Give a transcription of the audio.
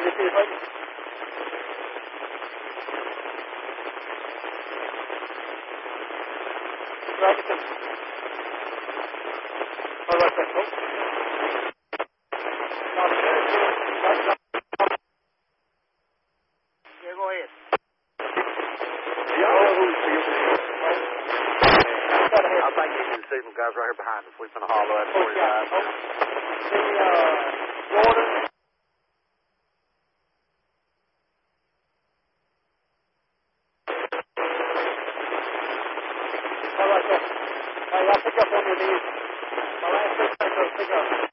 see if I can... Robinson. All right, that's cool. Yeah, go ahead. I think you can see some guys right here behind us. We've been a hollow at 45. Jordan. All right, sir. I'll pick up on your knees. All right, pick up.